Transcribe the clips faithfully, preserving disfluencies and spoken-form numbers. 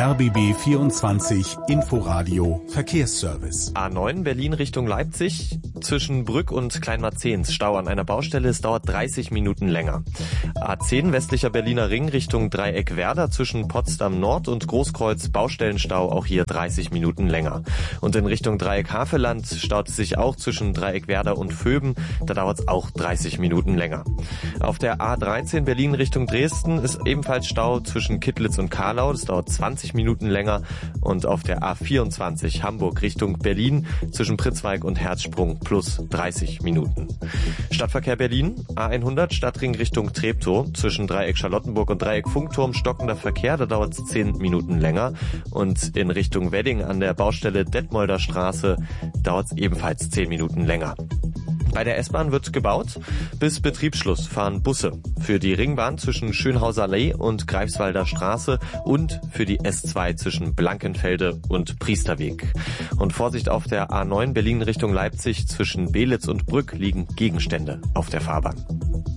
R B B vierundzwanzig Inforadio Verkehrsservice. A neun Berlin Richtung Leipzig, zwischen Brück und Kleinmarzehns Stau an einer Baustelle, es dauert dreißig Minuten länger. A zehn westlicher Berliner Ring Richtung Dreieck Werder, zwischen Potsdam Nord und Großkreuz Baustellenstau, auch hier dreißig Minuten länger. Und in Richtung Dreieck Havelland staut es sich auch zwischen Dreieck Werder und Vöben, da dauert es auch dreißig Minuten länger. Auf der A dreizehn Berlin Richtung Dresden ist ebenfalls Stau zwischen Kittlitz und Karlau, das dauert zwanzig Minuten länger. Und auf der A vierundzwanzig Hamburg Richtung Berlin zwischen Pritzwalk und Herzsprung plus dreißig Minuten. Stadtverkehr Berlin, A hundert Stadtring Richtung Treptow, zwischen Dreieck Charlottenburg und Dreieck Funkturm stockender Verkehr, da dauert es zehn Minuten länger. Und in Richtung Wedding an der Baustelle Detmolder Straße dauert es ebenfalls zehn Minuten länger. Bei der S-Bahn wird gebaut. Bis Betriebsschluss fahren Busse. Für die Ringbahn zwischen Schönhauser Allee und Greifswalder Straße und für die S zwei zwischen Blankenfelde und Priesterweg. Und Vorsicht auf der A neun Berlin Richtung Leipzig, zwischen Belitz und Brück liegen Gegenstände auf der Fahrbahn.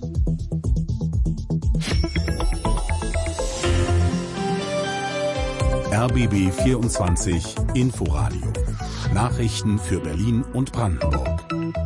R B B vierundzwanzig Inforadio. Nachrichten für Berlin und Brandenburg.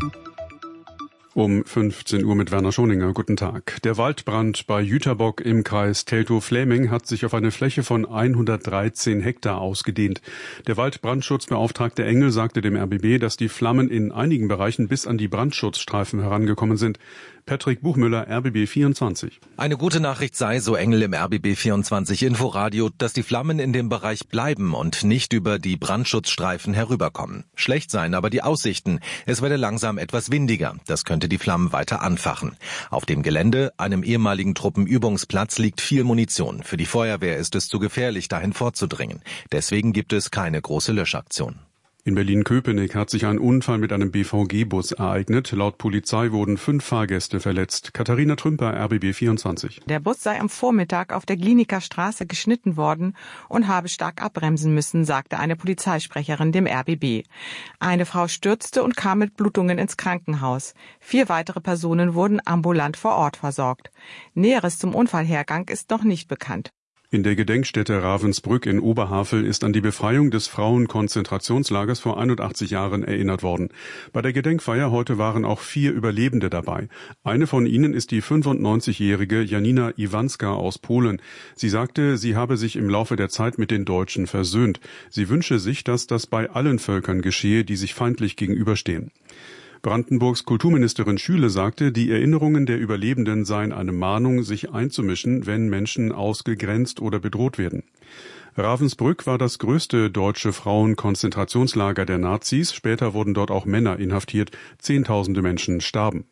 Um fünfzehn Uhr mit Werner Schoninger. Guten Tag. Der Waldbrand bei Jüterbock im Kreis Teltow-Fläming hat sich auf eine Fläche von hundertdreizehn Hektar ausgedehnt. Der Waldbrandschutzbeauftragte Engel sagte dem R B B, dass die Flammen in einigen Bereichen bis an die Brandschutzstreifen herangekommen sind. Patrick Buchmüller, R B B vierundzwanzig. Eine gute Nachricht sei, so Engel im R B B vierundzwanzig Inforadio, dass die Flammen in dem Bereich bleiben und nicht über die Brandschutzstreifen herüberkommen. Schlecht seien aber die Aussichten. Es werde langsam etwas windiger. Das könnte die Flammen weiter anfachen. Auf dem Gelände, einem ehemaligen Truppenübungsplatz, liegt viel Munition. Für die Feuerwehr ist es zu gefährlich, dahin vorzudringen. Deswegen gibt es keine große Löschaktion. In Berlin-Köpenick hat sich ein Unfall mit einem B V G-Bus ereignet. Laut Polizei wurden fünf Fahrgäste verletzt. Katharina Trümper, R B B vierundzwanzig. Der Bus sei am Vormittag auf der Gliniker Straße geschnitten worden und habe stark abbremsen müssen, sagte eine Polizeisprecherin dem R B B. Eine Frau stürzte und kam mit Blutungen ins Krankenhaus. Vier weitere Personen wurden ambulant vor Ort versorgt. Näheres zum Unfallhergang ist noch nicht bekannt. In der Gedenkstätte Ravensbrück in Oberhavel ist an die Befreiung des Frauenkonzentrationslagers vor einundachtzig Jahren erinnert worden. Bei der Gedenkfeier heute waren auch vier Überlebende dabei. Eine von ihnen ist die fünfundneunzigjährige Janina Iwanska aus Polen. Sie sagte, sie habe sich im Laufe der Zeit mit den Deutschen versöhnt. Sie wünsche sich, dass das bei allen Völkern geschehe, die sich feindlich gegenüberstehen. Brandenburgs Kulturministerin Schüle sagte, die Erinnerungen der Überlebenden seien eine Mahnung, sich einzumischen, wenn Menschen ausgegrenzt oder bedroht werden. Ravensbrück war das größte deutsche Frauenkonzentrationslager der Nazis. Später wurden dort auch Männer inhaftiert. Zehntausende Menschen starben.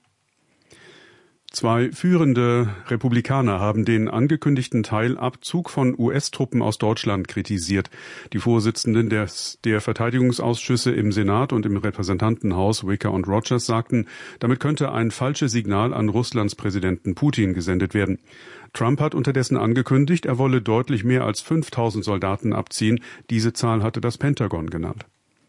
Zwei führende Republikaner haben den angekündigten Teilabzug von U S-Truppen aus Deutschland kritisiert. Die Vorsitzenden des, der Verteidigungsausschüsse im Senat und im Repräsentantenhaus, Wicker und Rogers, sagten, damit könnte ein falsches Signal an Russlands Präsidenten Putin gesendet werden. Trump hat unterdessen angekündigt, er wolle deutlich mehr als fünftausend Soldaten abziehen. Diese Zahl hatte das Pentagon genannt.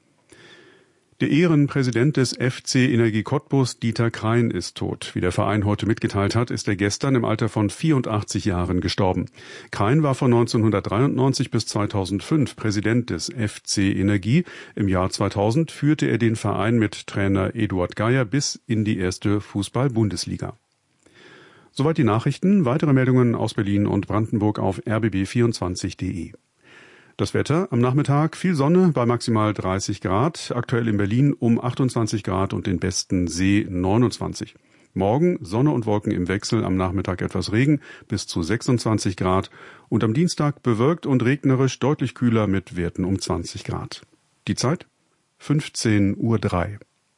Der Ehrenpräsident des F C Energie Cottbus, Dieter Krein, ist tot. Wie der Verein heute mitgeteilt hat, ist er gestern im Alter von vierundachtzig Jahren gestorben. Krein war von neunzehnhundertdreiundneunzig bis zweitausendfünf Präsident des F C Energie. Im Jahr zweitausend führte er den Verein mit Trainer Eduard Geier bis in die erste Fußball-Bundesliga. Soweit die Nachrichten. Weitere Meldungen aus Berlin und Brandenburg auf r b b vierundzwanzig punkt de. Das Wetter am Nachmittag, viel Sonne bei maximal dreißig Grad, aktuell in Berlin um achtundzwanzig Grad und den besten See neunundzwanzig. Morgen Sonne und Wolken im Wechsel, am Nachmittag etwas Regen bis zu sechsundzwanzig Grad und am Dienstag bewölkt und regnerisch, deutlich kühler mit Werten um zwanzig Grad. Die Zeit fünfzehn Uhr drei.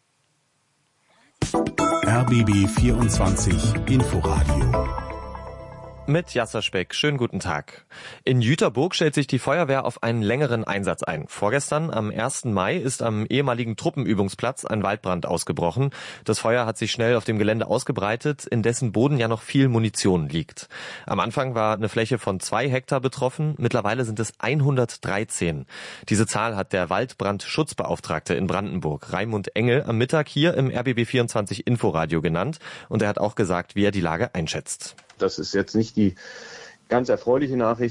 R B B vierundzwanzig Inforadio. Mit Jasser Speck. Schönen guten Tag. In Jüterbock stellt sich die Feuerwehr auf einen längeren Einsatz ein. Vorgestern, am ersten Mai, ist am ehemaligen Truppenübungsplatz ein Waldbrand ausgebrochen. Das Feuer hat sich schnell auf dem Gelände ausgebreitet, in dessen Boden ja noch viel Munition liegt. Am Anfang war eine Fläche von zwei Hektar betroffen. Mittlerweile sind es hundertdreizehn. Diese Zahl hat der Waldbrandschutzbeauftragte in Brandenburg, Raimund Engel, am Mittag hier im R B B vierundzwanzig Inforadio genannt. Und er hat auch gesagt, wie er die Lage einschätzt. Das ist jetzt nicht die ganz erfreuliche Nachricht.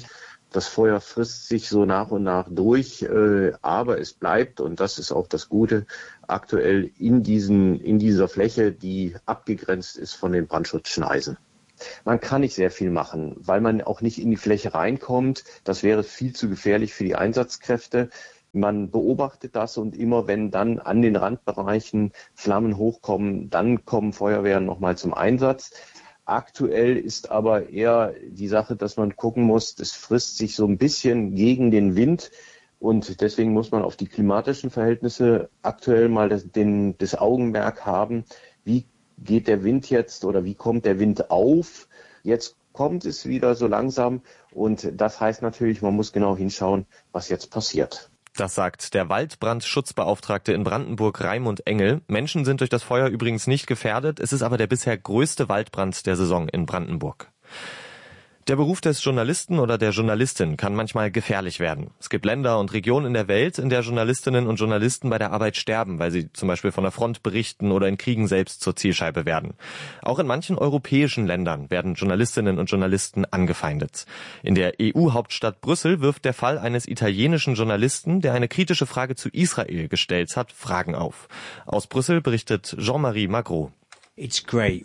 Das Feuer frisst sich so nach und nach durch, äh, aber es bleibt, und das ist auch das Gute, aktuell in diesen, in dieser Fläche, die abgegrenzt ist von den Brandschutzschneisen. Man kann nicht sehr viel machen, weil man auch nicht in die Fläche reinkommt. Das wäre viel zu gefährlich für die Einsatzkräfte. Man beobachtet das und immer wenn dann an den Randbereichen Flammen hochkommen, dann kommen Feuerwehren nochmal zum Einsatz. Aktuell ist aber eher die Sache, dass man gucken muss, das frisst sich so ein bisschen gegen den Wind und deswegen muss man auf die klimatischen Verhältnisse aktuell mal das, den, das Augenmerk haben, wie geht der Wind jetzt oder wie kommt der Wind auf? Jetzt kommt es wieder so langsam und das heißt natürlich, man muss genau hinschauen, was jetzt passiert. Das sagt der Waldbrandschutzbeauftragte in Brandenburg, Raimund Engel. Menschen sind durch das Feuer übrigens nicht gefährdet. Es ist aber der bisher größte Waldbrand der Saison in Brandenburg. Der Beruf des Journalisten oder der Journalistin kann manchmal gefährlich werden. Es gibt Länder und Regionen in der Welt, in der Journalistinnen und Journalisten bei der Arbeit sterben, weil sie zum Beispiel von der Front berichten oder in Kriegen selbst zur Zielscheibe werden. Auch in manchen europäischen Ländern werden Journalistinnen und Journalisten angefeindet. In der E U-Hauptstadt Brüssel wirft der Fall eines italienischen Journalisten, der eine kritische Frage zu Israel gestellt hat, Fragen auf. Aus Brüssel berichtet Jean-Marie Magro. Es ist toll,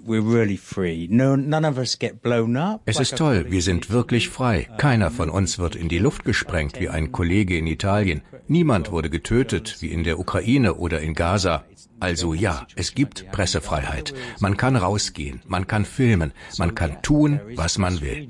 wir sind wirklich frei. Keiner von uns wird in die Luft gesprengt wie ein Kollege in Italien. Niemand wurde getötet wie in der Ukraine oder in Gaza. Also ja, es gibt Pressefreiheit. Man kann rausgehen, man kann filmen, man kann tun, was man will.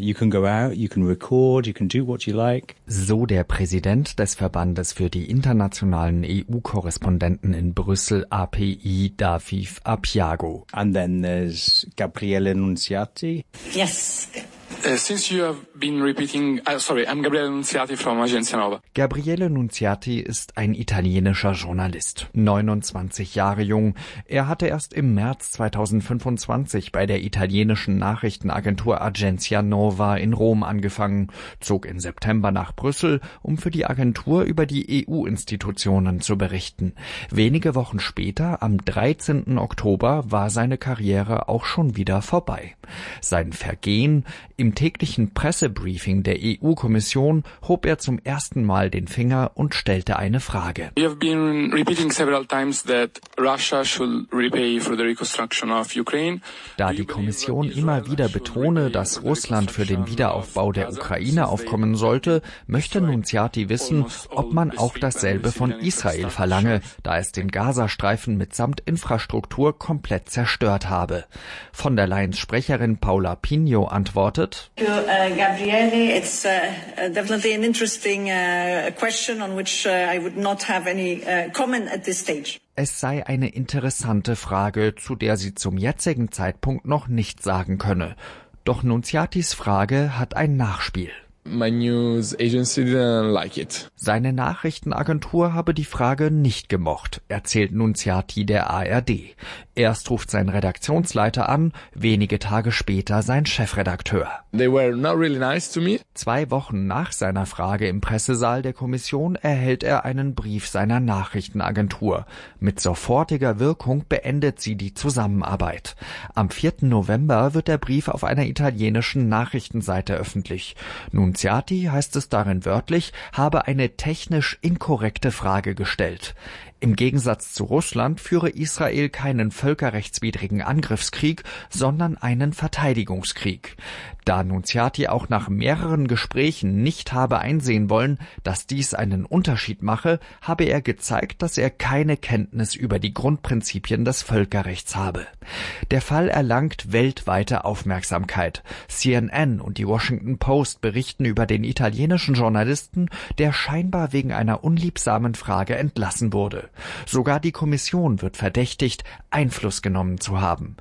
So der Präsident des Verbandes für die internationalen E U-Korrespondenten in Brüssel, A P I, Daviv Abyago. And then there's Gabriele Nunziati. Yes. Uh, since you have been repeating, uh, sorry, I'm Gabriele Nunziati from Agenzia Nova. Gabriele Nunziati ist ein italienischer Journalist, neunundzwanzig Jahre jung. Er hatte erst im März zweitausendfünfundzwanzig bei der italienischen Nachrichtenagentur Agenzia Nova in Rom angefangen, zog im September nach Brüssel, um für die Agentur über die E U-Institutionen zu berichten. Wenige Wochen später, am dreizehnten Oktober, war seine Karriere auch schon wieder vorbei. Sein Vergehen: Im täglichen Pressebriefing der E U-Kommission hob er zum ersten Mal den Finger und stellte eine Frage. We have been repeating several times that Russia should repay for the reconstruction of Ukraine. Da die Kommission immer wieder betone, dass Russland für den Wiederaufbau der Ukraine aufkommen sollte, möchte Nunziati wissen, ob man auch dasselbe von Israel verlange, da es den Gazastreifen mitsamt Infrastruktur komplett zerstört habe. Von der Leyens Sprecherin Paula Pinho antwortet: Thank you, uh, Gabriele. It's uh, definitely an interesting uh, question on which uh, I would not have any uh, comment at this stage. Es sei eine interessante Frage, zu der sie zum jetzigen Zeitpunkt noch nichts sagen könne. Doch Nunziatis Frage hat ein Nachspiel. My news agency didn't like it. Seine Nachrichtenagentur habe die Frage nicht gemocht, erzählt Nunziati der A R D. Erst ruft sein Redaktionsleiter an, wenige Tage später sein Chefredakteur. They were not really nice to me. Zwei Wochen nach seiner Frage im Pressesaal der Kommission erhält er einen Brief seiner Nachrichtenagentur. Mit sofortiger Wirkung beendet sie die Zusammenarbeit. Am vierten November wird der Brief auf einer italienischen Nachrichtenseite öffentlich. Nunziati, heißt es darin wörtlich, habe eine technisch inkorrekte Frage gestellt. Im Gegensatz zu Russland führe Israel keinen völkerrechtswidrigen Angriffskrieg, sondern einen Verteidigungskrieg. Da Nunziati auch nach mehreren Gesprächen nicht habe einsehen wollen, dass dies einen Unterschied mache, habe er gezeigt, dass er keine Kenntnis über die Grundprinzipien des Völkerrechts habe. Der Fall erlangt weltweite Aufmerksamkeit. C N N und die Washington Post berichten über den italienischen Journalisten, der scheinbar wegen einer unliebsamen Frage entlassen wurde. Sogar die Kommission wird verdächtigt, Einfluss genommen zu haben.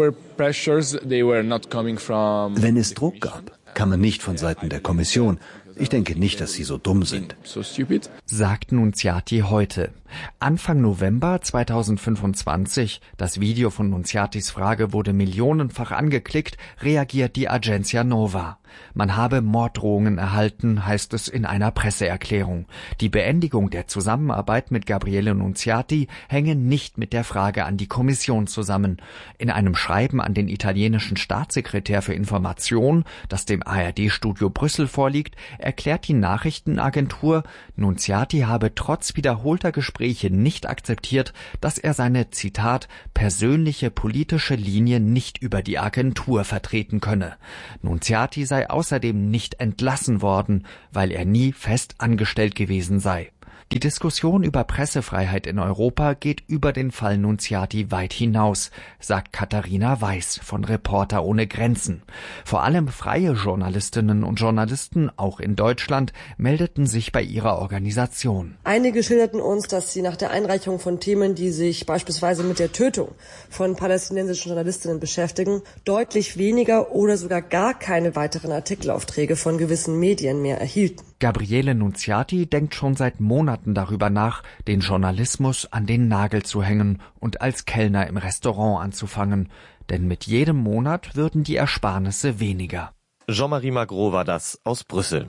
Wenn es Druck gab, kam er nicht von Seiten der Kommission. Ich denke nicht, dass sie so dumm sind, sagt Nunziati heute. Anfang November zweitausendfünfundzwanzig, das Video von Nunziatis Frage wurde millionenfach angeklickt, reagiert die Agenzia Nova. Man habe Morddrohungen erhalten, heißt es in einer Presseerklärung. Die Beendigung der Zusammenarbeit mit Gabriele Nunziati hänge nicht mit der Frage an die Kommission zusammen. In einem Schreiben an den italienischen Staatssekretär für Information, das dem A R D-Studio Brüssel vorliegt, erklärt die Nachrichtenagentur, Nunziati habe trotz wiederholter Gespräche nicht akzeptiert, dass er seine, Zitat, persönliche politische Linie nicht über die Agentur vertreten könne. Nunziati sei außerdem nicht entlassen worden, weil er nie fest angestellt gewesen sei. Die Diskussion über Pressefreiheit in Europa geht über den Fall Nunziati weit hinaus, sagt Katharina Weiß von Reporter ohne Grenzen. Vor allem freie Journalistinnen und Journalisten, auch in Deutschland, meldeten sich bei ihrer Organisation. Einige schilderten uns, dass sie nach der Einreichung von Themen, die sich beispielsweise mit der Tötung von palästinensischen Journalistinnen beschäftigen, deutlich weniger oder sogar gar keine weiteren Artikelaufträge von gewissen Medien mehr erhielten. Gabriele Nunziati denkt schon seit Monaten darüber nach, den Journalismus an den Nagel zu hängen und als Kellner im Restaurant anzufangen. Denn mit jedem Monat würden die Ersparnisse weniger. Jean-Marie Magro war das aus Brüssel.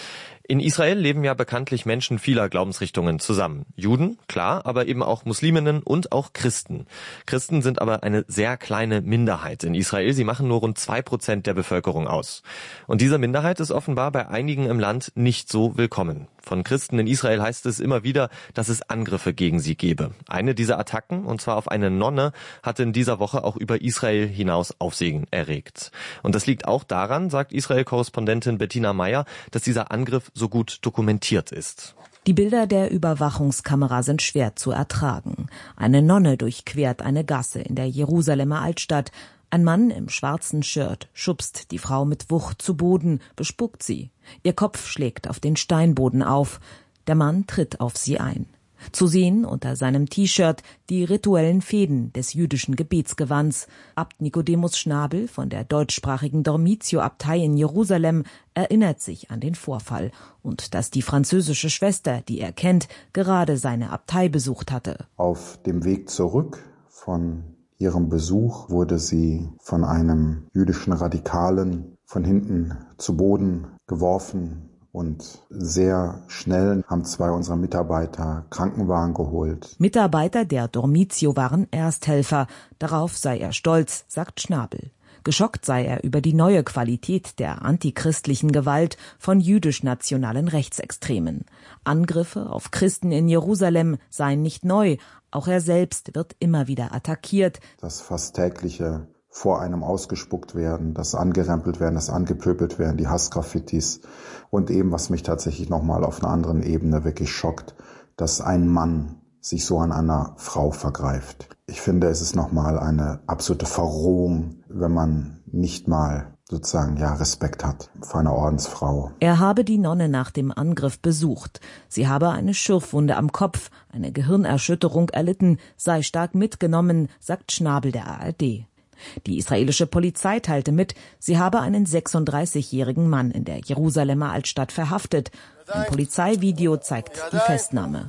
In Israel leben ja bekanntlich Menschen vieler Glaubensrichtungen zusammen. Juden, klar, aber eben auch Musliminnen und auch Christen. Christen sind aber eine sehr kleine Minderheit in Israel. Sie machen nur rund zwei Prozent der Bevölkerung aus. Und diese Minderheit ist offenbar bei einigen im Land nicht so willkommen. Von Christen in Israel heißt es immer wieder, dass es Angriffe gegen sie gebe. Eine dieser Attacken, und zwar auf eine Nonne, hat in dieser Woche auch über Israel hinaus Aufsehen erregt. Und das liegt auch daran, sagt Israel-Korrespondentin Bettina Meyer, dass dieser Angriff so gut dokumentiert ist. Die Bilder der Überwachungskamera sind schwer zu ertragen. Eine Nonne durchquert eine Gasse in der Jerusalemer Altstadt. Ein Mann im schwarzen Shirt schubst die Frau mit Wucht zu Boden, bespuckt sie. Ihr Kopf schlägt auf den Steinboden auf. Der Mann tritt auf sie ein. Zu sehen unter seinem T-Shirt die rituellen Fäden des jüdischen Gebetsgewands. Abt Nikodemus Schnabel von der deutschsprachigen Dormitio-Abtei in Jerusalem erinnert sich an den Vorfall und dass die französische Schwester, die er kennt, gerade seine Abtei besucht hatte. Auf dem Weg zurück von ihrem Besuch wurde sie von einem jüdischen Radikalen von hinten zu Boden geworfen. Und sehr schnell haben zwei unserer Mitarbeiter Krankenwagen geholt. Mitarbeiter der Dormitio waren Ersthelfer. Darauf sei er stolz, sagt Schnabel. Geschockt sei er über die neue Qualität der antichristlichen Gewalt von jüdisch-nationalen Rechtsextremen. Angriffe auf Christen in Jerusalem seien nicht neu. Auch er selbst wird immer wieder attackiert. Das fast tägliche vor einem ausgespuckt werden, das angerempelt werden, das angepöbelt werden, die Hassgraffitis und eben, was mich tatsächlich nochmal auf einer anderen Ebene wirklich schockt, dass ein Mann sich so an einer Frau vergreift. Ich finde, es ist nochmal eine absolute Verrohung, wenn man nicht mal sozusagen ja Respekt hat vor einer Ordensfrau. Er habe die Nonne nach dem Angriff besucht. Sie habe eine Schürfwunde am Kopf, eine Gehirnerschütterung erlitten, sei stark mitgenommen, sagt Schnabel der A R D. Die israelische Polizei teilte mit, sie habe einen sechsunddreißigjährigen Mann in der Jerusalemer Altstadt verhaftet. Ein Polizeivideo zeigt die Festnahme.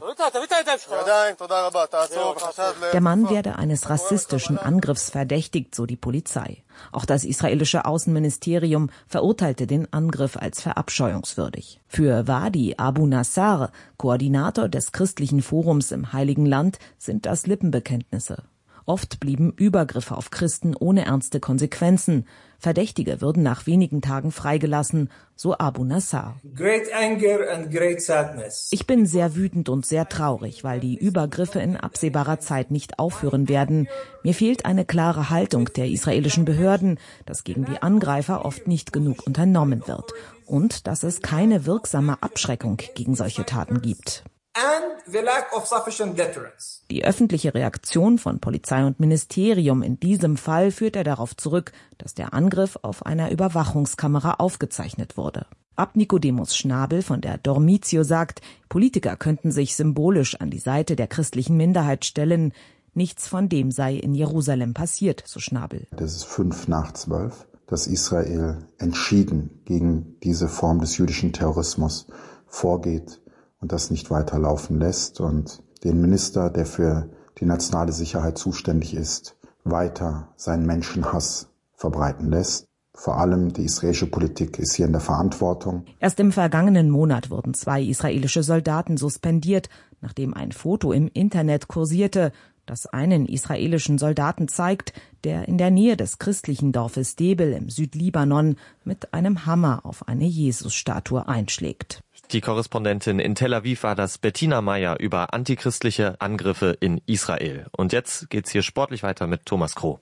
Der Mann werde eines rassistischen Angriffs verdächtigt, so die Polizei. Auch das israelische Außenministerium verurteilte den Angriff als verabscheuungswürdig. Für Wadi Abu Nassar, Koordinator des christlichen Forums im Heiligen Land, sind das Lippenbekenntnisse. Oft blieben Übergriffe auf Christen ohne ernste Konsequenzen. Verdächtige würden nach wenigen Tagen freigelassen, so Abu Nassar. Ich bin sehr wütend und sehr traurig, weil die Übergriffe in absehbarer Zeit nicht aufhören werden. Mir fehlt eine klare Haltung der israelischen Behörden, dass gegen die Angreifer oft nicht genug unternommen wird und dass es keine wirksame Abschreckung gegen solche Taten gibt. Die öffentliche Reaktion von Polizei und Ministerium in diesem Fall führt er darauf zurück, dass der Angriff auf einer Überwachungskamera aufgezeichnet wurde. Abt Nikodemus Schnabel von der Dormitio sagt, Politiker könnten sich symbolisch an die Seite der christlichen Minderheit stellen. Nichts von dem sei in Jerusalem passiert, so Schnabel. Das ist fünf nach zwölf, dass Israel entschieden gegen diese Form des jüdischen Terrorismus vorgeht und das nicht weiterlaufen lässt und den Minister, der für die nationale Sicherheit zuständig ist, weiter seinen Menschenhass verbreiten lässt. Vor allem die israelische Politik ist hier in der Verantwortung. Erst im vergangenen Monat wurden zwei israelische Soldaten suspendiert, nachdem ein Foto im Internet kursierte. das einen israelischen Soldaten zeigt, der in der Nähe des christlichen Dorfes Debel im Südlibanon mit einem Hammer auf eine Jesusstatue einschlägt. Die Korrespondentin in Tel Aviv war das Bettina Meyer über antichristliche Angriffe in Israel. Und jetzt geht's hier sportlich weiter mit Thomas Kroh.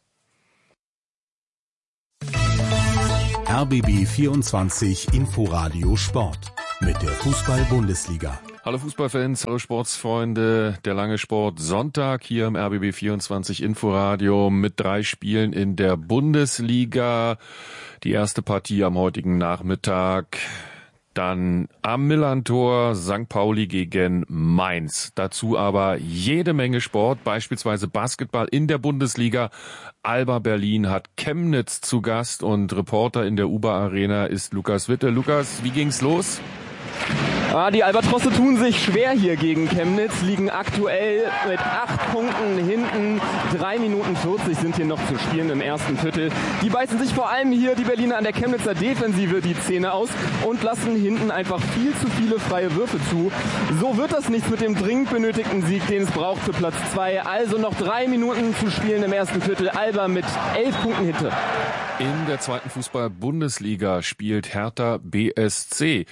R B B vierundzwanzig Inforadio Sport mit der Fußball-Bundesliga. Hallo Fußballfans, hallo Sportsfreunde, der lange Sport Sonntag hier im R B B vierundzwanzig Inforadio mit drei Spielen in der Bundesliga. Die erste Partie am heutigen Nachmittag. Dann am Millerntor Sankt Pauli gegen Mainz. Dazu aber jede Menge Sport, beispielsweise Basketball in der Bundesliga. Alba Berlin hat Chemnitz zu Gast und Reporter in der Uber Arena ist Lukas Witte. Lukas, wie ging's los? Ah, die Albatrosse tun sich schwer hier gegen Chemnitz, liegen aktuell mit acht Punkten hinten. drei Minuten vierzig sind hier noch zu spielen im ersten Viertel. Die beißen sich vor allem hier, die Berliner, an der Chemnitzer Defensive die Zähne aus und lassen hinten einfach viel zu viele freie Würfe zu. So wird das nichts mit dem dringend benötigten Sieg, den es braucht für Platz zwei. Also noch drei Minuten zu spielen im ersten Viertel. Alba mit elf Punkten hinter. In der zweiten Fußball-Bundesliga spielt Hertha B S C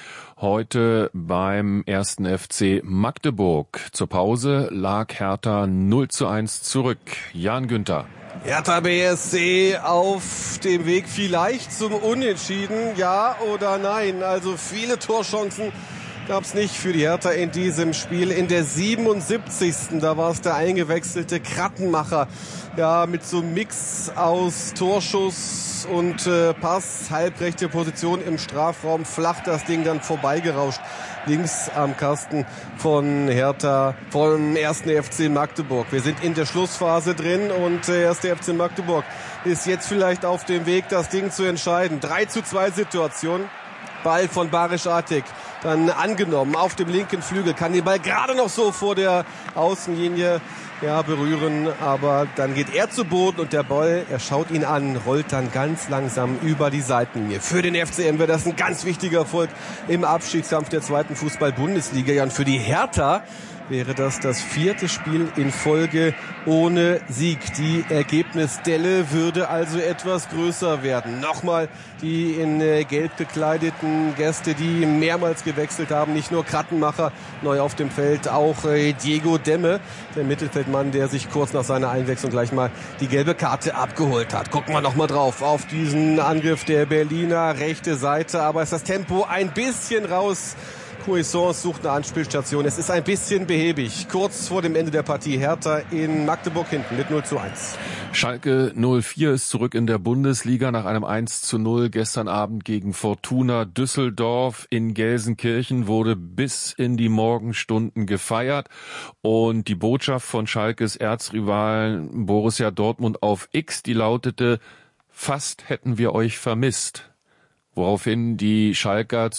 heute beim ersten F C Magdeburg. Zur Pause lag Hertha null zu eins zurück. Jan Günther. Hertha B S C auf dem Weg vielleicht zum Unentschieden, ja oder nein? Also viele Torchancen gab es nicht für die Hertha in diesem Spiel. In der siebenundsiebzigsten Da war es der eingewechselte Krattenmacher. Ja, mit so einem Mix aus Torschuss und äh, Pass, halbrechte Position im Strafraum, flach das Ding dann vorbeigerauscht. Links am Kasten von Hertha, vom ersten F C Magdeburg. Wir sind in der Schlussphase drin und der erste F C Magdeburg ist jetzt vielleicht auf dem Weg, das Ding zu entscheiden. drei zu zwei Situation. Ball von Barisch Atik, dann angenommen auf dem linken Flügel, kann den Ball gerade noch so vor der Außenlinie ja, berühren, aber dann geht er zu Boden und der Ball, er schaut ihn an, rollt dann ganz langsam über die Seitenlinie. Für den F C M wäre das ein ganz wichtiger Erfolg im Abstiegskampf der zweiten Fußball-Bundesliga. Ja, und für die Hertha wäre das das vierte Spiel in Folge ohne Sieg. Die Ergebnisdelle würde also etwas größer werden. Nochmal die in gelb gekleideten Gäste, die mehrmals gewechselt haben. Nicht nur Krattenmacher neu auf dem Feld, auch Diego Demme, der Mittelfeldmann, der sich kurz nach seiner Einwechslung gleich mal die gelbe Karte abgeholt hat. Gucken wir nochmal drauf auf diesen Angriff der Berliner, rechte Seite. Aber ist das Tempo ein bisschen raus. Cuisance sucht eine Anspielstation. Es ist ein bisschen behäbig. Kurz vor dem Ende der Partie Hertha in Magdeburg hinten mit null zu eins. Schalke null vier ist zurück in der Bundesliga nach einem eins zu null gestern Abend gegen Fortuna Düsseldorf. In Gelsenkirchen wurde bis in die Morgenstunden gefeiert. Und die Botschaft von Schalkes Erzrivalen Borussia Dortmund auf X, die lautete: Fast hätten wir euch vermisst. Woraufhin die Schalker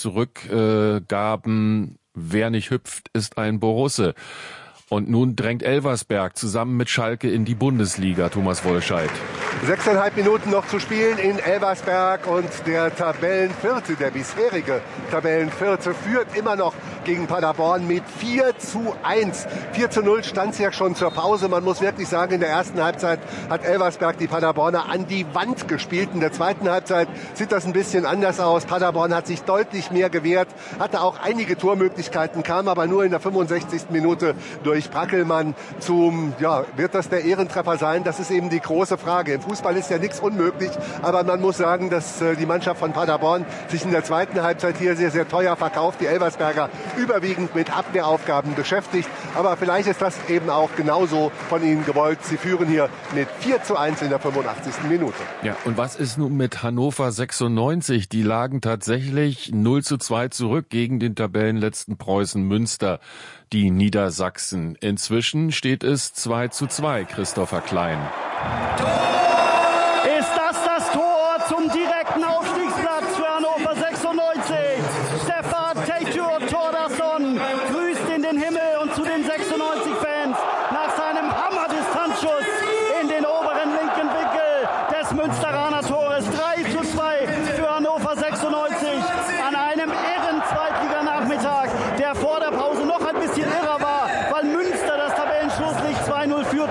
zurückgaben, äh, wer nicht hüpft, ist ein Borusse. Und nun drängt Elversberg zusammen mit Schalke in die Bundesliga, Thomas Wollscheid. Sechseinhalb Minuten noch zu spielen in Elversberg und der Tabellenvierte, der bisherige Tabellenvierte, führt immer noch gegen Paderborn mit vier zu eins. vier zu null stand es ja schon zur Pause. Man muss wirklich sagen, in der ersten Halbzeit hat Elversberg die Paderborner an die Wand gespielt. In der zweiten Halbzeit sieht das ein bisschen anders aus. Paderborn hat sich deutlich mehr gewehrt, hatte auch einige Tormöglichkeiten, kam aber nur in der fünfundsechzigsten Minute durch Brackelmann zum, ja, wird das der Ehrentreffer sein? Das ist eben die große Frage. Im Fußball ist ja nichts unmöglich, aber man muss sagen, dass äh, die Mannschaft von Paderborn sich in der zweiten Halbzeit hier sehr, sehr teuer verkauft. Die Elversberger überwiegend mit Abwehraufgaben beschäftigt, aber vielleicht ist das eben auch genauso von ihnen gewollt. Sie führen hier mit vier zu eins in der fünfundachtzigsten Minute. Ja, und was ist nun mit Hannover sechsundneunzig? Die lagen tatsächlich null zu zwei zurück gegen den Tabellenletzten Preußen Münster, die Niedersachsen. Inzwischen steht es zwei zu zwei, Christopher Klein. Ist das das Tor zum direkten Aufstiegsplatz für Hannover sechsundneunzig? Stefan Teitur Thordarson grüßt in den Himmel und zu den sechsundneunzig-Fans nach seinem Hammerdistanzschuss in den oberen linken Winkel des Münsteraner Tores. drei zu zwei für Hannover sechsundneunzig an einem irren Zweitliganachmittag, der vor der Pause noch ein bisschen irrer war, weil Münster das Tabellenschlusslicht zwei null führte.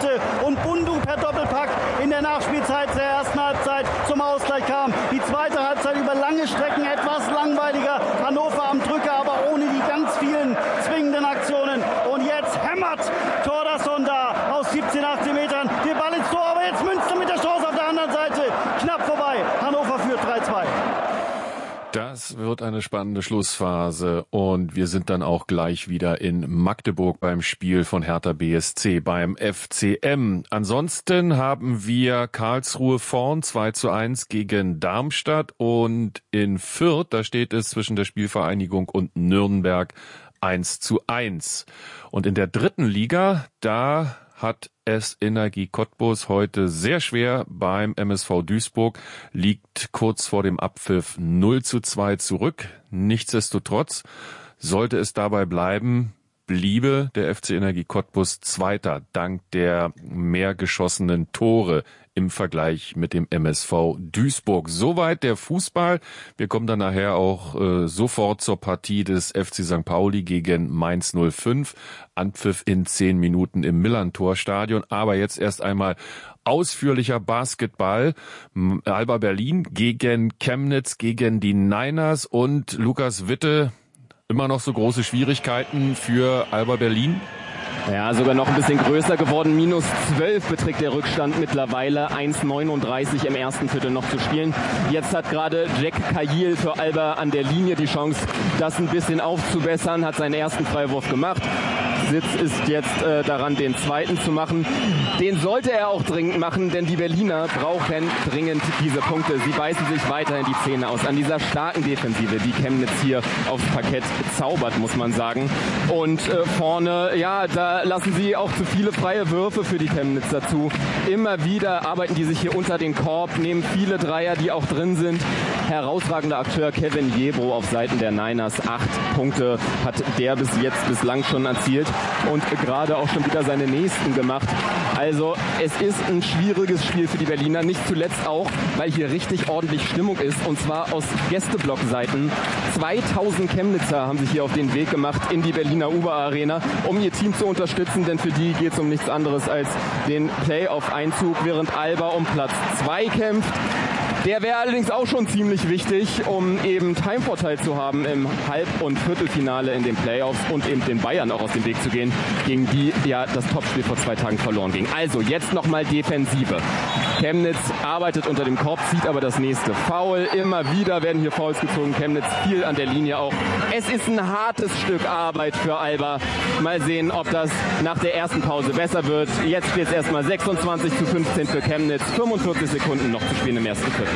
wird eine spannende Schlussphase und wir sind dann auch gleich wieder in Magdeburg beim Spiel von Hertha B S C beim F C M. Ansonsten haben wir Karlsruhe vorn zwei zu eins gegen Darmstadt und in Fürth, da steht es zwischen der Spielvereinigung und Nürnberg eins zu eins. Und in der dritten Liga, da hat es Energie Cottbus heute sehr schwer beim M S V Duisburg, liegt kurz vor dem Abpfiff null zu zwei zurück. Nichtsdestotrotz sollte es dabei bleiben, bliebe der F C Energie Cottbus Zweiter, dank der mehr geschossenen Tore im Vergleich mit dem M S V Duisburg. Soweit der Fußball. Wir kommen dann nachher auch äh, sofort zur Partie des F C Sankt Pauli gegen Mainz null fünf. Anpfiff in zehn Minuten im Millerntor-Stadion. Aber jetzt erst einmal ausführlicher Basketball. Alba Berlin gegen Chemnitz, gegen die Niners und Lukas Witte. Immer noch so große Schwierigkeiten für Alba Berlin? Ja, sogar noch ein bisschen größer geworden. Minus zwölf beträgt der Rückstand mittlerweile. eins neununddreißig im ersten Viertel noch zu spielen. Jetzt hat gerade Jack Kayil für Alba an der Linie die Chance, das ein bisschen aufzubessern. Hat seinen ersten Freiwurf gemacht. Sitz ist jetzt äh, daran, den zweiten zu machen. Den sollte er auch dringend machen, denn die Berliner brauchen dringend diese Punkte. Sie beißen sich weiterhin die Zähne aus an dieser starken Defensive, die Chemnitz hier aufs Parkett zaubert, muss man sagen. Und äh, vorne, ja, da lassen sie auch zu viele freie Würfe für die Chemnitz dazu. Immer wieder arbeiten die sich hier unter den Korb, nehmen viele Dreier, die auch drin sind. Herausragender Akteur Kevin Jebro auf Seiten der Niners. Acht Punkte hat der bis jetzt bislang schon erzielt und gerade auch schon wieder seine nächsten gemacht. Also es ist ein schwieriges Spiel für die Berliner, nicht zuletzt auch, weil hier richtig ordentlich Stimmung ist und zwar aus Gästeblockseiten. zweitausend Chemnitzer haben sich hier auf den Weg gemacht in die Berliner Uber Arena, um ihr Team zu unterstützen, denn für die geht es um nichts anderes als den Playoff-Einzug, während Alba um Platz zwei kämpft. Der wäre allerdings auch schon ziemlich wichtig, um eben Heimvorteil zu haben im Halb- und Viertelfinale in den Playoffs und eben den Bayern auch aus dem Weg zu gehen, gegen die ja das Topspiel vor zwei Tagen verloren ging. Also jetzt nochmal Defensive. Chemnitz arbeitet unter dem Korb, zieht aber das nächste Foul. Immer wieder werden hier Fouls gezogen. Chemnitz viel an der Linie auch. Es ist ein hartes Stück Arbeit für Alba. Mal sehen, ob das nach der ersten Pause besser wird. Jetzt steht es erstmal sechsundzwanzig zu fünfzehn für Chemnitz. fünfundvierzig Sekunden noch zu spielen im ersten Viertel.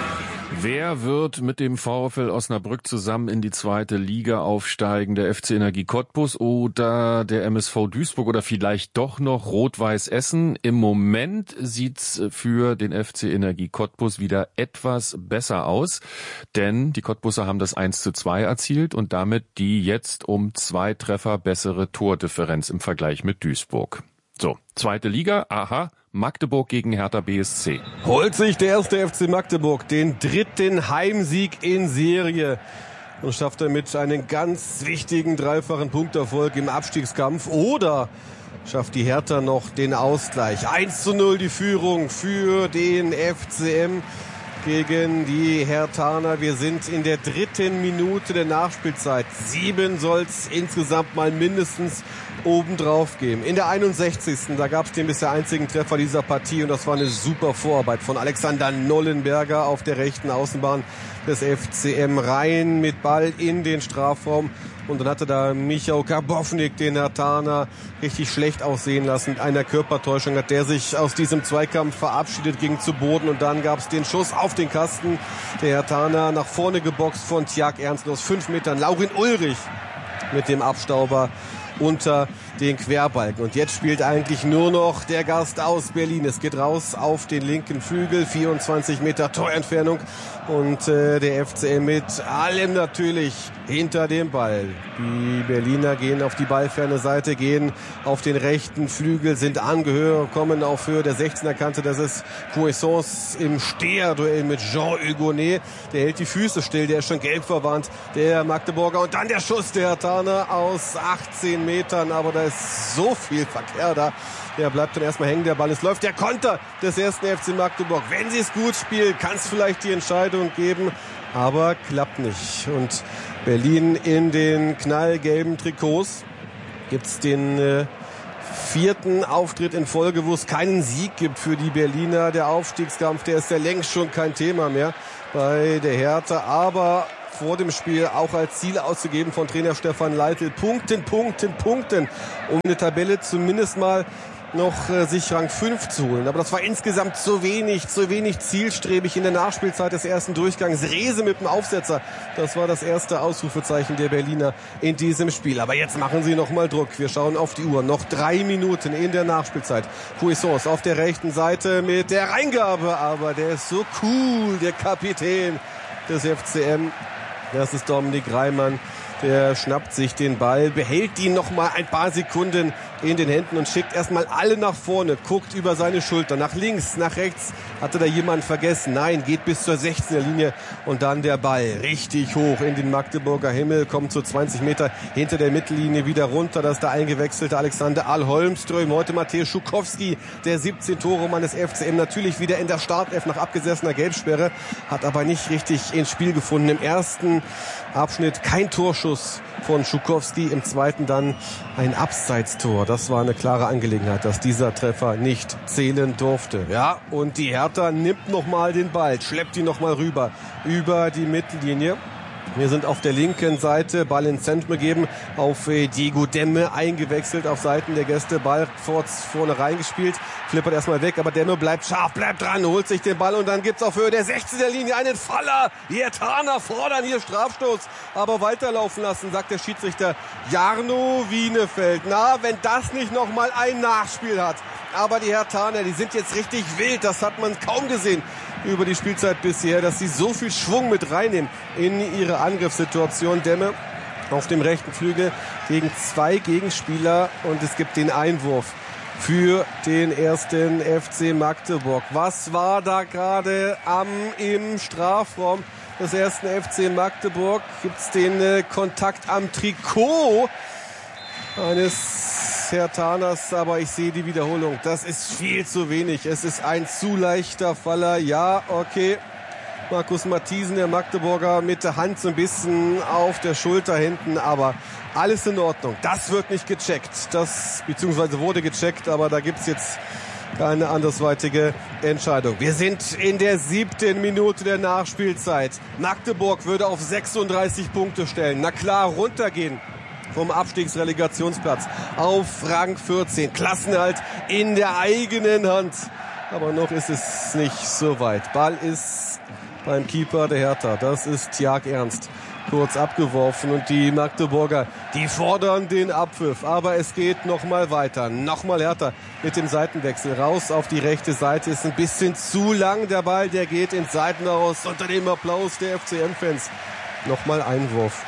Wer wird mit dem VfL Osnabrück zusammen in die zweite Liga aufsteigen? Der F C Energie Cottbus oder der M S V Duisburg oder vielleicht doch noch Rot-Weiß Essen? Im Moment sieht's für den F C Energie Cottbus wieder etwas besser aus, denn die Cottbuser haben das eins zu zwei erzielt und damit die jetzt um zwei Treffer bessere Tordifferenz im Vergleich mit Duisburg. So, zweite Liga, aha. Magdeburg gegen Hertha B S C. Holt sich der erste F C Magdeburg den dritten Heimsieg in Serie und schafft damit einen ganz wichtigen dreifachen Punkterfolg im Abstiegskampf. Oder schafft die Hertha noch den Ausgleich. eins zu null die Führung für den F C M gegen die Herthaner. Wir sind in der dritten Minute der Nachspielzeit. Sieben soll es insgesamt mal mindestens obendrauf geben. In der einundsechzigsten Da gab es den bisher einzigen Treffer dieser Partie und das war eine super Vorarbeit von Alexander Nollenberger auf der rechten Außenbahn des F C M rein mit Ball in den Strafraum. Und dann hatte da Michał Karbownik den Herthaner richtig schlecht aussehen lassen. Mit einer Körpertäuschung hat der sich aus diesem Zweikampf verabschiedet, ging zu Boden und dann gab es den Schuss auf den Kasten. Der Herthaner nach vorne geboxt von Tjag Ernst aus fünf Metern. Laurin Ulrich mit dem Abstauber unter den Querbalken. Und jetzt spielt eigentlich nur noch der Gast aus Berlin. Es geht raus auf den linken Flügel, vierundzwanzig Meter Torentfernung. Und äh, der F C M mit allem natürlich hinter dem Ball. Die Berliner gehen auf die ballferne Seite, gehen auf den rechten Flügel, sind angehört, kommen auf Höhe der sechzehner Kante. Das ist Cuisance im Steherduell mit Jean Hugonet. Der hält die Füße still, der ist schon gelb verwandt, der Magdeburger. Und dann der Schuss der Herthaner aus achtzehn Metern. Aber da ist so viel Verkehr da. Der bleibt dann erstmal hängen, der Ball ist läuft. Der Konter des ersten F C Magdeburg. Wenn sie es gut spielen, kann es vielleicht die Entscheidung geben. Aber klappt nicht. Und Berlin in den knallgelben Trikots. Gibt's den äh, vierten Auftritt in Folge, wo es keinen Sieg gibt für die Berliner. Der Aufstiegskampf, der ist ja längst schon kein Thema mehr bei der Hertha. Aber vor dem Spiel auch als Ziel ausgegeben von Trainer Stefan Leitl. Punkten, Punkten, Punkten, um eine Tabelle zumindest mal noch äh, sich Rang fünf zu holen. Aber das war insgesamt zu wenig, zu wenig zielstrebig in der Nachspielzeit des ersten Durchgangs. Rehse mit dem Aufsetzer, das war das erste Ausrufezeichen der Berliner in diesem Spiel. Aber jetzt machen sie nochmal Druck. Wir schauen auf die Uhr. Noch drei Minuten in der Nachspielzeit. Cuisance auf der rechten Seite mit der Reingabe. Aber der ist so cool, der Kapitän des F C M. Das ist Dominik Reimann. Der schnappt sich den Ball, behält ihn noch mal ein paar Sekunden in den Händen und schickt erstmal alle nach vorne, guckt über seine Schulter, nach links, nach rechts. Hatte da jemand vergessen? Nein, geht bis zur sechzehner Linie und dann der Ball richtig hoch in den Magdeburger Himmel, kommt so zwanzig Meter hinter der Mittellinie wieder runter. Das ist der eingewechselte Alexander Ahl-Holmström. Heute Mateusz Schukowski, der siebzehn Tore Mann des F C M, natürlich wieder in der Startelf nach abgesessener Gelbsperre, hat aber nicht richtig ins Spiel gefunden. Im ersten Abschnitt kein Torschuss von Schukowski, im zweiten dann ein Abseitstor. Das war eine klare Angelegenheit, dass dieser Treffer nicht zählen durfte. Ja, und die Hertha nimmt nochmal den Ball, schleppt ihn nochmal rüber, über die Mittellinie. Wir sind auf der linken Seite, Ball ins Zentrum gegeben, auf Diego Demme eingewechselt auf Seiten der Gäste, Ball vor, vorne reingespielt, flippert erstmal weg, aber Demme bleibt scharf, bleibt dran, holt sich den Ball und dann gibt's auf Höhe der sechzehner Linie einen Faller. Die Herthaner fordern hier Strafstoß, aber weiterlaufen lassen, sagt der Schiedsrichter Jarno Wienefeld. Na, wenn das nicht nochmal ein Nachspiel hat. Aber die Herthaner, die sind jetzt richtig wild, das hat man kaum gesehen über die Spielzeit bisher, dass sie so viel Schwung mit reinnehmen in ihre Angriffssituation. Demme auf dem rechten Flügel gegen zwei Gegenspieler und es gibt den Einwurf für den ersten F C Magdeburg. Was war da gerade am im Strafraum des ersten F C Magdeburg? Gibt's den äh, Kontakt am Trikot eines Herthaners, aber ich sehe die Wiederholung. Das ist viel zu wenig. Es ist ein zu leichter Faller. Ja, okay. Markus Matthiesen, der Magdeburger, mit der Hand so ein bisschen auf der Schulter hinten, aber alles in Ordnung. Das wird nicht gecheckt. Das, beziehungsweise wurde gecheckt, aber da gibt's jetzt keine andersweitige Entscheidung. Wir sind in der siebten Minute der Nachspielzeit. Magdeburg würde auf sechsunddreißig Punkte stellen. Na klar, runtergehen vom Abstiegsrelegationsplatz auf Rang vierzehn. Klassenerhalt in der eigenen Hand. Aber noch ist es nicht so weit. Ball ist beim Keeper der Hertha. Das ist Tjag Ernst. Kurz abgeworfen und die Magdeburger, die fordern den Abpfiff. Aber es geht nochmal weiter. Nochmal Hertha mit dem Seitenwechsel. Raus auf die rechte Seite. Ist ein bisschen zu lang der Ball. Der geht ins Seitenhaus unter dem Applaus der F C M-Fans. Nochmal Einwurf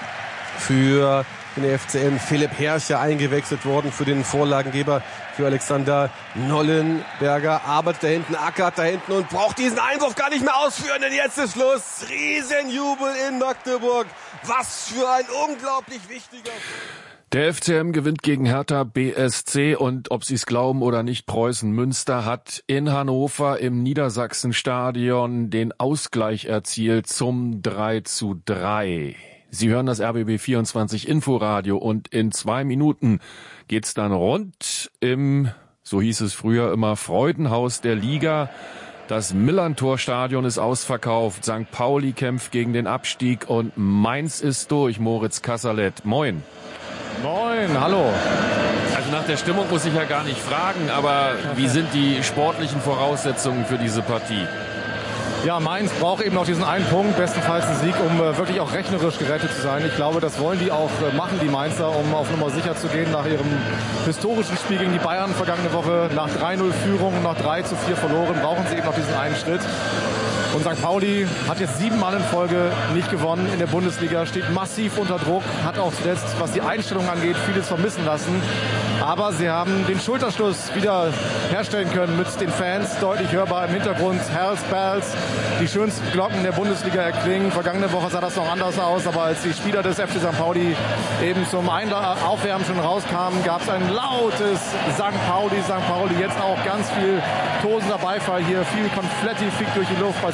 für den F C M. Philipp Herrcher eingewechselt worden für den Vorlagengeber, für Alexander Nollenberger. Arbeitet da hinten, ackert da hinten und braucht diesen Einwurf gar nicht mehr ausführen, denn jetzt ist Schluss. Riesenjubel in Magdeburg. Was für ein unglaublich wichtiger... Der F C M gewinnt gegen Hertha B S C und ob Sie es glauben oder nicht, Preußen Münster hat in Hannover im Niedersachsenstadion den Ausgleich erzielt zum drei zu drei. Sie hören das R B B vierundzwanzig Inforadio und in zwei Minuten geht's dann rund im, so hieß es früher immer, Freudenhaus der Liga. Das Millantor-Stadion ist ausverkauft. Sankt Pauli kämpft gegen den Abstieg und Mainz ist durch. Moritz Kasserlet, moin. Moin, hallo. Also nach der Stimmung muss ich ja gar nicht fragen, aber wie sind die sportlichen Voraussetzungen für diese Partie? Ja, Mainz braucht eben noch diesen einen Punkt, bestenfalls einen Sieg, um äh, wirklich auch rechnerisch gerettet zu sein. Ich glaube, das wollen die auch äh, machen, die Mainzer, um auf Nummer sicher zu gehen nach ihrem historischen Spiel gegen die Bayern vergangene Woche. Nach drei null Führung, nach drei zu vier verloren, brauchen sie eben noch diesen einen Schritt. Und Sankt Pauli hat jetzt sieben Mal in Folge nicht gewonnen in der Bundesliga, steht massiv unter Druck, hat auch zuletzt, was die Einstellung angeht, vieles vermissen lassen. Aber sie haben den Schulterschluss wieder herstellen können mit den Fans, deutlich hörbar im Hintergrund. Hells Bells, die schönsten Glocken der Bundesliga erklingen. Vergangene Woche sah das noch anders aus, aber als die Spieler des F C Sankt Pauli eben zum Einla- Aufwärmen schon rauskamen, gab es ein lautes Sankt Pauli, Sankt Pauli. Jetzt auch ganz viel tosender Beifall hier, viel Konfetti fliegt durch die Luft bei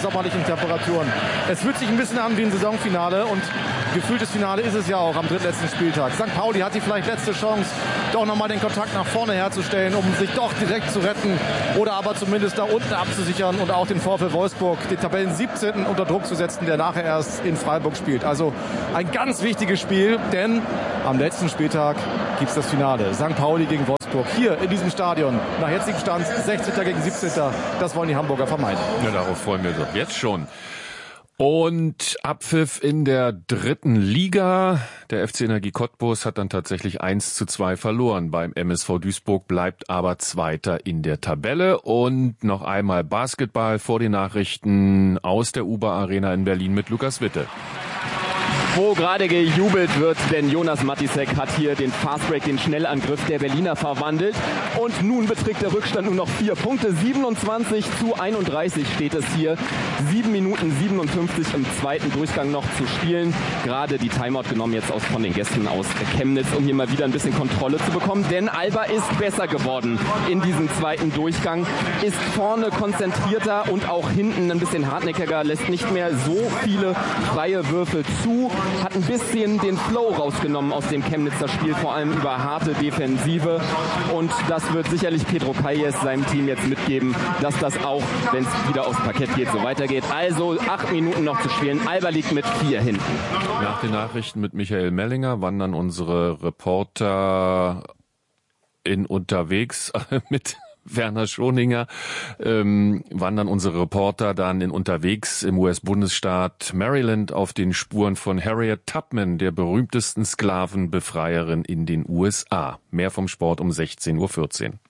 sommerlichen Temperaturen. Es fühlt sich ein bisschen an wie ein Saisonfinale und gefühltes Finale ist es ja auch am drittletzten Spieltag. Sankt Pauli hat die vielleicht letzte Chance, doch nochmal den Kontakt nach vorne herzustellen, um sich doch direkt zu retten oder aber zumindest da unten abzusichern und auch den VfL Wolfsburg, den Tabellen siebzehnten unter Druck zu setzen, der nachher erst in Freiburg spielt. Also ein ganz wichtiges Spiel, denn am letzten Spieltag gibt es das Finale. Sankt Pauli gegen Wolfsburg hier in diesem Stadion. Nach jetzigem Stand sechzehnten gegen siebzehnten Das wollen die Hamburger vermeiden. Ja, darauf freuen wir uns jetzt schon. Und Abpfiff in der dritten Liga. Der F C Energie Cottbus hat dann tatsächlich eins zu zwei verloren. Beim M S V Duisburg bleibt aber Zweiter in der Tabelle. Und noch einmal Basketball vor den Nachrichten aus der U B A Arena in Berlin mit Lukas Witte. Wo gerade gejubelt wird, denn Jonas Matisek hat hier den Fastbreak, den Schnellangriff der Berliner verwandelt. Und nun beträgt der Rückstand nur noch vier Punkte. siebenundzwanzig zu einunddreißig steht es hier. sieben Minuten siebenundfünfzig im zweiten Durchgang noch zu spielen. Gerade die Timeout genommen jetzt aus von den Gästen aus Chemnitz, um hier mal wieder ein bisschen Kontrolle zu bekommen. Denn Alba ist besser geworden in diesem zweiten Durchgang. Ist vorne konzentrierter und auch hinten ein bisschen hartnäckiger. Lässt nicht mehr so viele freie Würfel zu. Hat ein bisschen den Flow rausgenommen aus dem Chemnitzer Spiel, vor allem über harte Defensive. Und das wird sicherlich Pedro Calles seinem Team jetzt mitgeben, dass das auch, wenn es wieder aufs Parkett geht, so weitergeht. Also acht Minuten noch zu spielen. Alba liegt mit vier hinten. Nach den Nachrichten mit Michael Mellinger wandern unsere Reporter in unterwegs mit Werner Schoninger, ähm, wandern unsere Reporter dann in unterwegs im U S-Bundesstaat Maryland auf den Spuren von Harriet Tubman, der berühmtesten Sklavenbefreierin in den U S A. Mehr vom Sport um sechzehn Uhr vierzehn.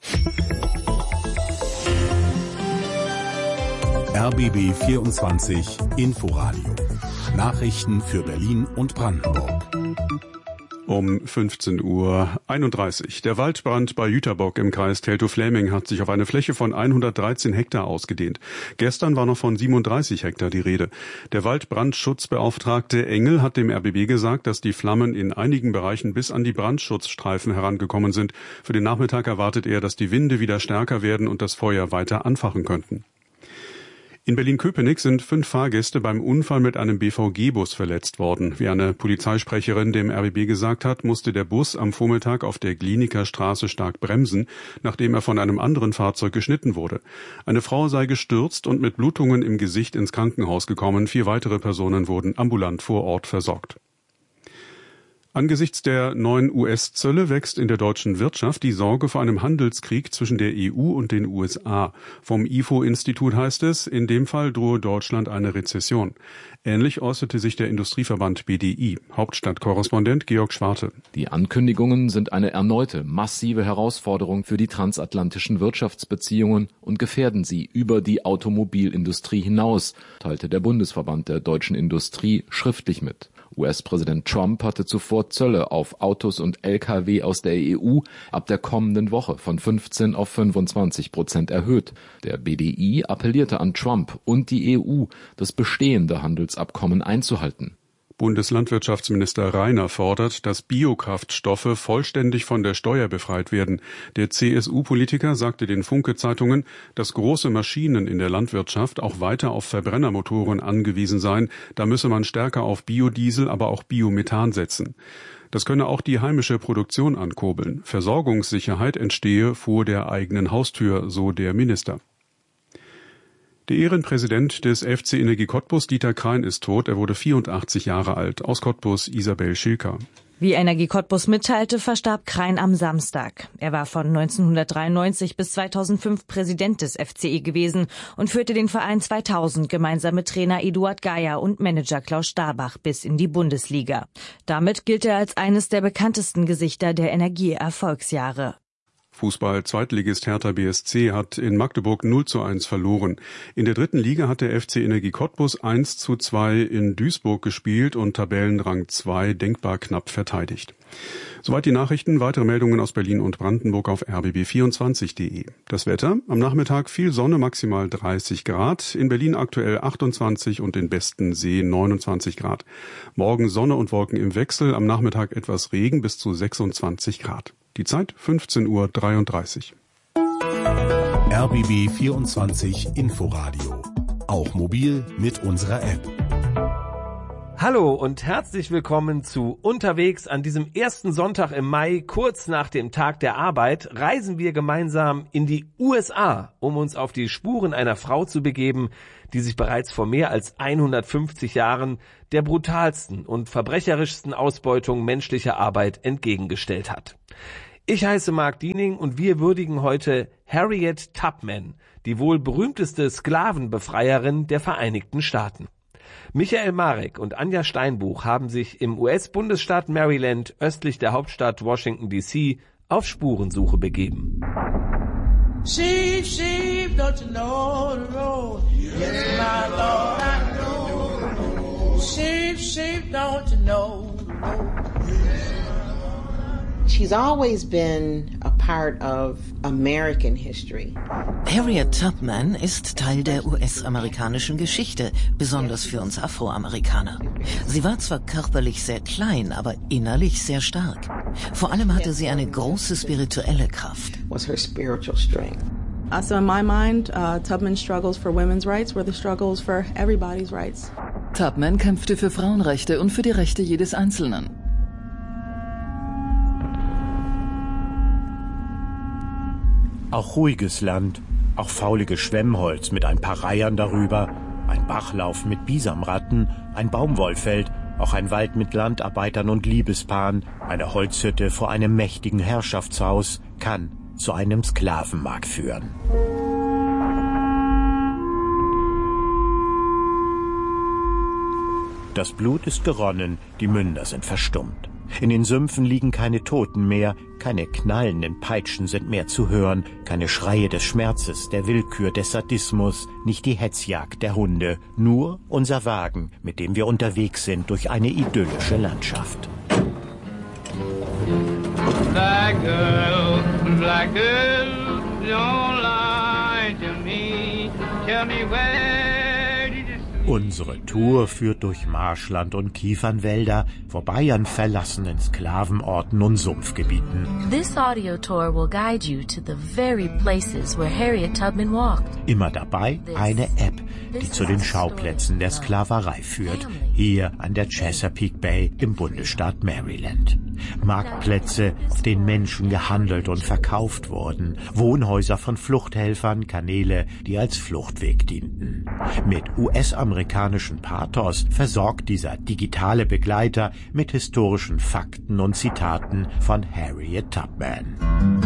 R B B vierundzwanzig Inforadio. Nachrichten für Berlin und Brandenburg. Um fünfzehn Uhr einunddreißig. Der Waldbrand bei Jüterbock im Kreis Teltow-Fläming hat sich auf eine Fläche von hundertdreizehn Hektar ausgedehnt. Gestern war noch von siebenunddreißig Hektar die Rede. Der Waldbrandschutzbeauftragte Engel hat dem R B B gesagt, dass die Flammen in einigen Bereichen bis an die Brandschutzstreifen herangekommen sind. Für den Nachmittag erwartet er, dass die Winde wieder stärker werden und das Feuer weiter anfachen könnten. In Berlin-Köpenick sind fünf Fahrgäste beim Unfall mit einem B V G-Bus verletzt worden. Wie eine Polizeisprecherin dem R B B gesagt hat, musste der Bus am Vormittag auf der Gliniker Straße stark bremsen, nachdem er von einem anderen Fahrzeug geschnitten wurde. Eine Frau sei gestürzt und mit Blutungen im Gesicht ins Krankenhaus gekommen. Vier weitere Personen wurden ambulant vor Ort versorgt. Angesichts der neuen U S-Zölle wächst in der deutschen Wirtschaft die Sorge vor einem Handelskrieg zwischen der E U und den U S A. Vom I F O-Institut heißt es, in dem Fall drohe Deutschland eine Rezession. Ähnlich äußerte sich der Industrieverband B D I. Hauptstadtkorrespondent Georg Schwarte. Die Ankündigungen sind eine erneute massive Herausforderung für die transatlantischen Wirtschaftsbeziehungen und gefährden sie über die Automobilindustrie hinaus, teilte der Bundesverband der deutschen Industrie schriftlich mit. U S-Präsident Trump hatte zuvor Zölle auf Autos und L K W aus der E U ab der kommenden Woche von fünfzehn auf fünfundzwanzig Prozent erhöht. Der B D I appellierte an Trump und die E U, das bestehende Handelsabkommen einzuhalten. Bundeslandwirtschaftsminister Reiner fordert, dass Biokraftstoffe vollständig von der Steuer befreit werden. Der C S U-Politiker sagte den Funke-Zeitungen, dass große Maschinen in der Landwirtschaft auch weiter auf Verbrennermotoren angewiesen seien. Da müsse man stärker auf Biodiesel, aber auch Biomethan setzen. Das könne auch die heimische Produktion ankurbeln. Versorgungssicherheit entstehe vor der eigenen Haustür, so der Minister. Der Ehrenpräsident des F C Energie Cottbus, Dieter Krein, ist tot. Er wurde vierundachtzig Jahre alt. Aus Cottbus, Isabel Schilker. Wie Energie Cottbus mitteilte, verstarb Krein am Samstag. Er war von neunzehnhundertdreiundneunzig bis zweitausendfünf Präsident des F C E gewesen und führte den Verein zweitausend gemeinsam mit Trainer Eduard Geier und Manager Klaus Starbach bis in die Bundesliga. Damit gilt er als eines der bekanntesten Gesichter der Energie-Erfolgsjahre. Fußball-Zweitligist Hertha B S C hat in Magdeburg null zu eins verloren. In der dritten Liga hat der F C Energie Cottbus eins zu zwei in Duisburg gespielt und Tabellenrang zwei denkbar knapp verteidigt. Soweit die Nachrichten. Weitere Meldungen aus Berlin und Brandenburg auf r b b vierundzwanzig punkt de. Das Wetter: Am Nachmittag viel Sonne, maximal dreißig Grad. In Berlin aktuell achtundzwanzig und in Bestensee neunundzwanzig Grad. Morgen Sonne und Wolken im Wechsel. Am Nachmittag etwas Regen bis zu sechsundzwanzig Grad. Die Zeit fünfzehn Uhr dreiunddreißig. R B B vierundzwanzig Inforadio auch mobil mit unserer App. Hallo und herzlich willkommen zu Unterwegs. An diesem ersten Sonntag im Mai, kurz nach dem Tag der Arbeit, reisen wir gemeinsam in die U S A, um uns auf die Spuren einer Frau zu begeben, die sich bereits vor mehr als hundertfünfzig Jahren der brutalsten und verbrecherischsten Ausbeutung menschlicher Arbeit entgegengestellt hat. Ich heiße Mark Diening und wir würdigen heute Harriet Tubman, die wohl berühmteste Sklavenbefreierin der Vereinigten Staaten. Michael Marek und Anja Steinbuch haben sich im U S-Bundesstaat Maryland östlich der Hauptstadt Washington D C auf Spurensuche begeben. Sheep, sheep, don't you know the road? Yes, my Lord, I know. Sheep, sheep, don't you know the road? She's always been a part of American history. Harriet Tubman ist Teil der U S-amerikanischen Geschichte, besonders für uns Afroamerikaner. Sie war zwar körperlich sehr klein, aber innerlich sehr stark. Vor allem hatte sie eine große spirituelle Kraft. Was her spiritual strength. Also in my mind, uh, Tubman's struggles for women's rights were the struggles for everybody's rights. Tubman kämpfte für Frauenrechte und für die Rechte jedes Einzelnen. Auch ruhiges Land, auch fauliges Schwemmholz mit ein paar Reihern darüber, ein Bachlauf mit Bisamratten, ein Baumwollfeld, auch ein Wald mit Landarbeitern und Liebespaaren, eine Holzhütte vor einem mächtigen Herrschaftshaus kann zu einem Sklavenmarkt führen. Das Blut ist geronnen, die Münder sind verstummt. In den Sümpfen liegen keine Toten mehr, keine knallenden Peitschen sind mehr zu hören, keine Schreie des Schmerzes, der Willkür, des Sadismus, nicht die Hetzjagd der Hunde, nur unser Wagen, mit dem wir unterwegs sind durch eine idyllische Landschaft. Black girl, black girl, don't lie to me, tell me where. Unsere Tour führt durch Marschland und Kiefernwälder, vorbei an verlassenen Sklavenorten und Sumpfgebieten. This audio tour will guide you to the very places where Harriet Tubman walked. Immer dabei eine App, die zu den Schauplätzen der Sklaverei führt, hier an der Chesapeake Bay im Bundesstaat Maryland. Marktplätze, auf denen Menschen gehandelt und verkauft wurden, Wohnhäuser von Fluchthelfern, Kanäle, die als Fluchtweg dienten. Mit U S-amerikanischen Pathos versorgt dieser digitale Begleiter mit historischen Fakten und Zitaten von Harriet Tubman.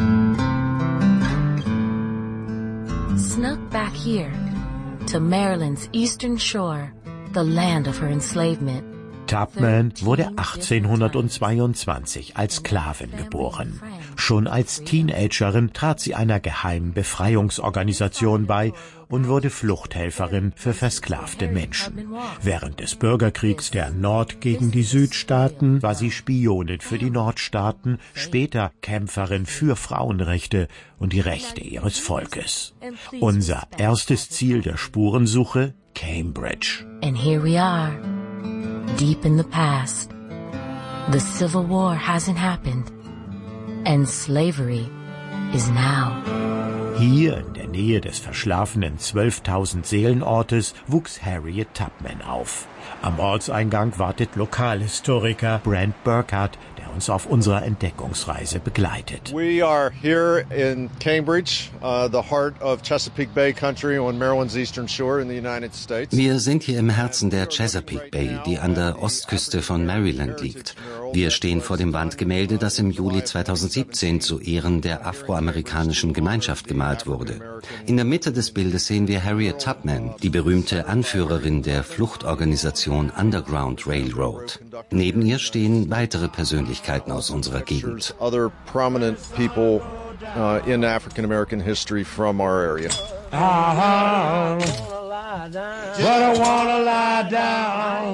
Snuck back here to Maryland's eastern shore, the land of her enslavement. Tubman wurde achtzehnhundertzweiundzwanzig als Sklavin geboren. Schon als Teenagerin trat sie einer geheimen Befreiungsorganisation bei und wurde Fluchthelferin für versklavte Menschen. Während des Bürgerkriegs der Nord- gegen die Südstaaten war sie Spionin für die Nordstaaten, später Kämpferin für Frauenrechte und die Rechte ihres Volkes. Unser erstes Ziel der Spurensuche: Cambridge. And here we are. Deep in the past, the Civil War hasn't happened, and slavery is now. Hier in der Nähe des verschlafenen zwölftausend Seelenortes wuchs Harriet Tubman auf. Am Ortseingang wartet Lokalhistoriker Brent Burkhardt, der uns auf unserer Entdeckungsreise begleitet. We are here in Cambridge, uh, the heart of Chesapeake Bay country on Maryland's eastern shore in the United States. Wir sind hier im Herzen der Chesapeake Bay, die an der Ostküste von Maryland liegt. Wir stehen vor dem Wandgemälde, das im Juli zweitausendsiebzehn zu Ehren der afroamerikanischen Gemeinschaft gemalt wurde. In der Mitte des Bildes sehen wir Harriet Tubman, die berühmte Anführerin der Fluchtorganisation Underground Railroad. Neben ihr stehen weitere Persönlichkeiten aus unserer Gegend. Other prominent people uh, in African American history from our area. Uh-huh. But I wanna lie down.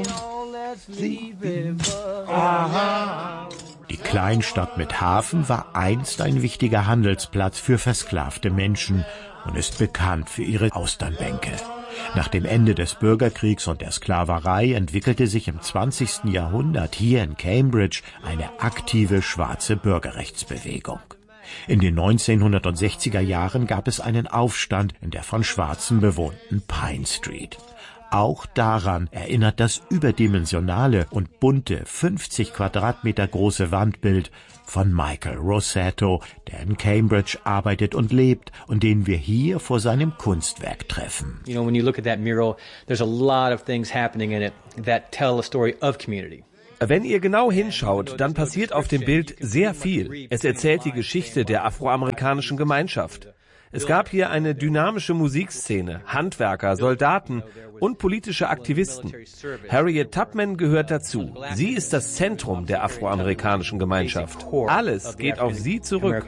Uh-huh. Die Kleinstadt mit Hafen war einst ein wichtiger Handelsplatz für versklavte Menschen und ist bekannt für ihre Austernbänke. Nach dem Ende des Bürgerkriegs und der Sklaverei entwickelte sich im zwanzigsten Jahrhundert hier in Cambridge eine aktive schwarze Bürgerrechtsbewegung. In den neunzehnhundertsechziger Jahren gab es einen Aufstand in der von Schwarzen bewohnten Pine Street. Auch daran erinnert das überdimensionale und bunte fünfzig Quadratmeter große Wandbild von Michael Rossetto, der in Cambridge arbeitet und lebt und den wir hier vor seinem Kunstwerk treffen. You know, when you look at that mural, there's a lot of things happening in it that tell a story of community. Wenn ihr genau hinschaut, dann passiert auf dem Bild sehr viel. Es erzählt die Geschichte der afroamerikanischen Gemeinschaft. Es gab hier eine dynamische Musikszene, Handwerker, Soldaten und politische Aktivisten. Harriet Tubman gehört dazu. Sie ist das Zentrum der afroamerikanischen Gemeinschaft. Alles geht auf sie zurück.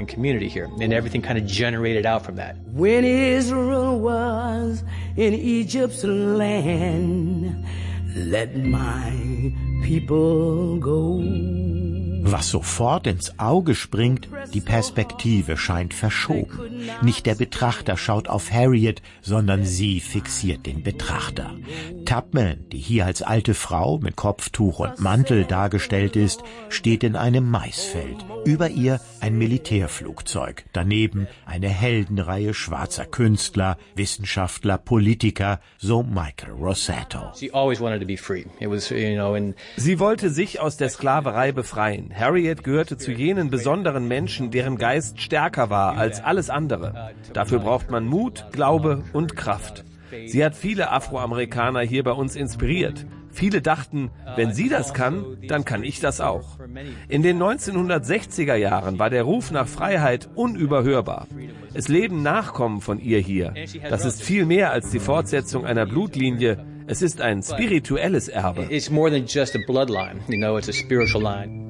When Israel was in Egypt's land, let my people go. Was sofort ins Auge springt, die Perspektive scheint verschoben. Nicht der Betrachter schaut auf Harriet, sondern sie fixiert den Betrachter. Tubman, die hier als alte Frau mit Kopftuch und Mantel dargestellt ist, steht in einem Maisfeld. Über ihr ein Militärflugzeug, daneben eine Heldenreihe schwarzer Künstler, Wissenschaftler, Politiker, so Michael Rossetto. She always wanted to be free. It was, you know, in Sie wollte sich aus der Sklaverei befreien. Harriet gehörte zu jenen besonderen Menschen, deren Geist stärker war als alles andere. Dafür braucht man Mut, Glaube und Kraft. Sie hat viele Afroamerikaner hier bei uns inspiriert. Viele dachten, wenn sie das kann, dann kann ich das auch. In den neunzehnhundertsechziger Jahren war der Ruf nach Freiheit unüberhörbar. Es leben Nachkommen von ihr hier. Das ist viel mehr als die Fortsetzung einer Blutlinie. Es ist ein spirituelles Erbe. It's more than just a bloodline, you know, it's a spiritual line.